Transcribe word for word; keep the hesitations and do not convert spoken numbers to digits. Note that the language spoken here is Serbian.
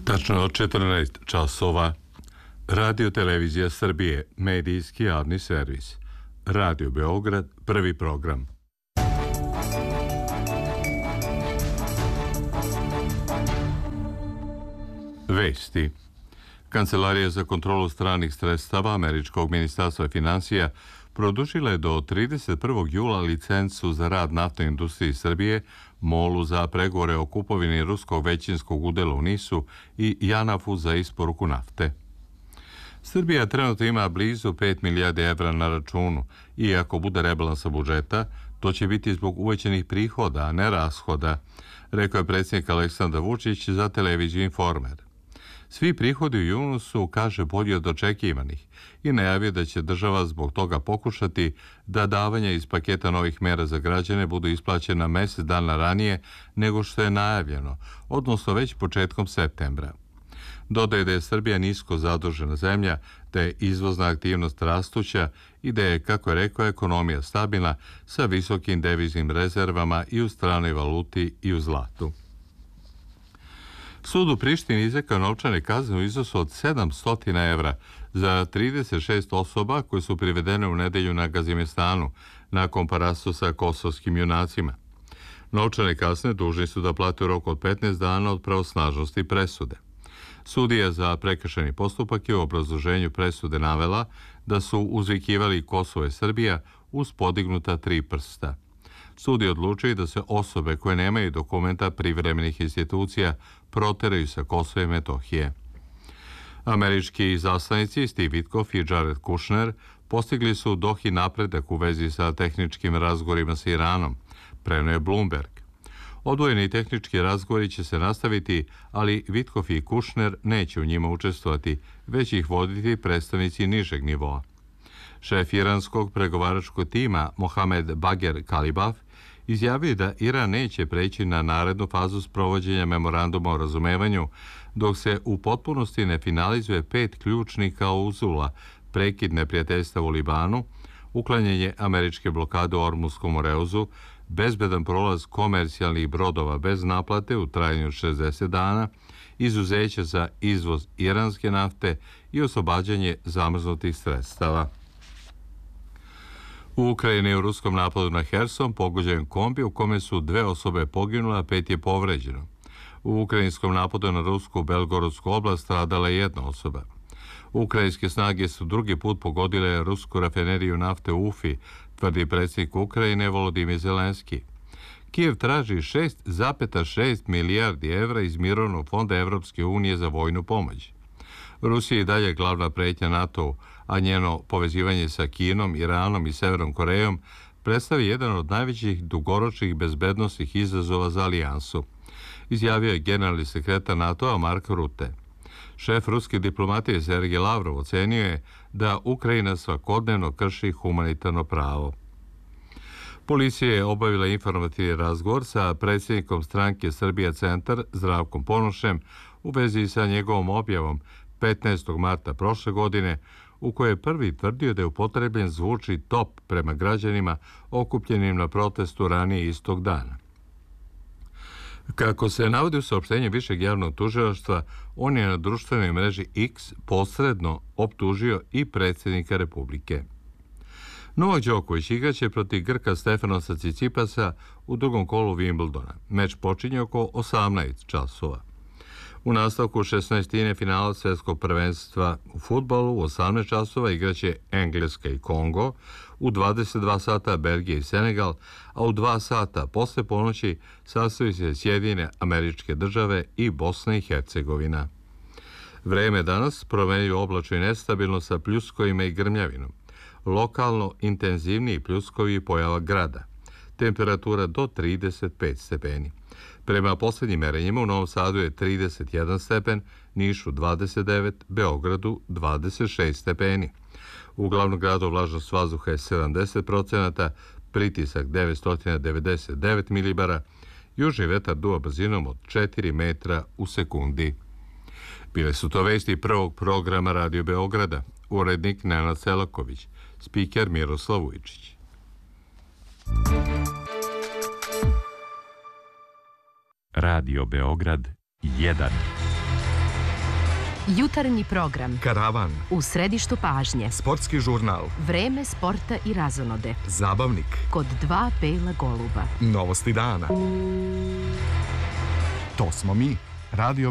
Tačno četrnaest časova. Radio Televizija Srbije, medijski javni servis. Radio Beograd, prvi program. Vesti. Kancelarija za kontrolu stranih sredstava Američkog ministarstva financija produžila je do trideset prvog jula licencu za rad naftnoj industriji Srbije, MOL-u za pregovore o kupovini ruskog većinskog udela u NIS-u i JANAF-u za isporuku nafte. Srbija trenutno ima blizu pet milijardi evra na računu i ako bude rebalansa budžeta, to će biti zbog uvećanih prihoda, a ne rashoda, rekao je predsjednik Aleksandar Vučić za televiziju Informer. Svi prihodi u junu su, kaže, bolji od očekivanih i najavio da će država zbog toga pokušati da davanja iz paketa novih mera za građane budu isplaćena mjesec dana ranije nego što je najavljeno, odnosno već početkom septembra. Dodaje da je Srbija nisko zadužena zemlja, da je izvozna aktivnost rastuća i da je, kako je rekao, ekonomija stabilna sa visokim deviznim rezervama i u stranoj valuti i u zlatu. Sud u Prištini izrekao novčane kazne u iznosu od sedamsto evra za trideset šest osoba koje su privedene u nedelju na Gazimestanu nakon parasa sa kosovskim junacima. Novčane kazne dužni su da plate u roku od petnaest dana od pravosnažnosti presude. Sudija za prekršajni postupak je u obrazloženju presude navela da su uzvikivali Kosovo i Srbija uz podignuta tri prsta. Sud je odlučio da se osobe koje nemaju dokumenta privremenih institucija proteraju sa Kosova i Metohije. Američki izaslanici Steve Witkoff i Jared Kushner postigli su u Dohi napredak u vezi sa tehničkim razgovorima sa Iranom, preneo je Bloomberg. Odvojeni tehnički razgovori će se nastaviti, ali Witkoff i Kushner neće u njima učestvovati, već ih voditi predstavnici nižeg nivoa. Šef iranskog pregovaračkog tima Mohamed Bager Kalibaf izjavio da Iran neće preći na narednu fazu sprovođenja memoranduma o razumevanju, dok se u potpunosti ne finalizuje pet ključnih klauzula: prekid neprijateljstva u Libanu, uklanjanje američke blokade u Ormuskom moreuzu, bezbedan prolaz komercijalnih brodova bez naplate u trajanju šezdeset dana, izuzeće za izvoz iranske nafte i oslobađanje zamrznutih sredstava. U Ukrajini u ruskom napadu na Herson pogođen kombi u kome su dve osobe poginule, a pet je povređeno. U ukrajinskom napadu na rusku Belgorodsku oblast stradala je jedna osoba. Ukrajinske snage su drugi put pogodile rusku rafineriju nafte u Ufi, tvrdi predsjednik Ukrajine Volodimir Zelenski. Kijev traži šest zarez šest milijardi evra iz mirovnog fonda Evropske unije za vojnu pomoć. Rusija je dalje glavna pretnja NATO-u, a njeno povezivanje sa Kinom, Iranom i Severnom Korejom predstavlja jedan od najvećih dugoročnih bezbednosnih izazova za alijansu, izjavio je generalni sekretar NATO-a Mark Rutte. Šef ruske diplomatije Sergej Lavrov ocenio je da Ukrajina svakodnevno krši humanitarno pravo. Policija je obavila informativni razgovor sa predsjednikom stranke Srbija Centar Zdravkom Ponošem u vezi sa njegovom objavom petnaestog marta prošle godine, u kojoj je prvi tvrdio da je upotrebljen zvučni top prema građanima okupljenim na protestu ranije istog dana. Kako se navodi u saopštenju Višeg javnog tužilaštva, on je na društvenoj mreži X posredno optužio i predsjednika Republike. Novak Đoković igraće protiv Grka Stefanosa Cicipasa u drugom kolu Wimbledona. Meč počinje oko osamnaest časova. U nastavku šesnaestine finala svjetskog prvenstva u fudbalu u osamnaest časova igraće Engleska i Kongo, u dvadeset dva sata Belgija i Senegal, a u dva sata posle ponoći sastoji se Sjedinjene Američke Države i Bosna i Hercegovina. Vreme danas promenljivo oblačno i nestabilno sa pljuskovima i grmljavinom. Lokalno intenzivniji pljuskovi pojava grada. Temperatura do trideset pet stepeni. Prema posljednjim merenjima u Novom Sadu je trideset jedan stepen, Nišu dvadeset devet, Beogradu dvadeset šest stepeni. U glavnom gradu vlažnost vazduha je sedamdeset procenata, pritisak devetsto devedeset devet milibara, južni vetar duva brzinom od četiri metra u sekundi. Bile su to vesti prvog programa Radio Beograda, urednik Nenad Selaković, spiker Miroslav Vujčić. Radio Beograd jedan. Jutarnji program. Karavan. U središtu pažnje. Sportski žurnal. Vreme sporta i razonode. Zabavnik. Kod dva bela goluba. Novosti dana. To smo mi. Radio